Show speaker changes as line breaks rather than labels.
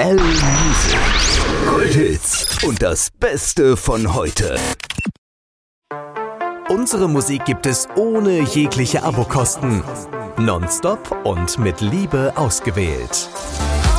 Music. Kulthits und das Beste von heute. Unsere Musik gibt es ohne jegliche Abokosten. Nonstop und mit Liebe ausgewählt.